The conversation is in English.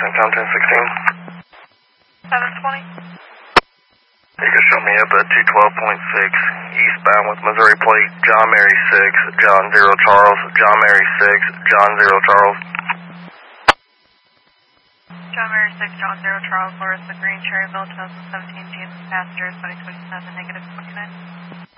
Tom 1016. 720. You can show me up at 212.6, eastbound with Missouri plate, John Mary 6, John 0 Charles, John Mary 6, John 0 Charles. John Mary 6, John 0 Charles, Loris, the Green Cherryville, 2017 GM passenger, 2027, -29.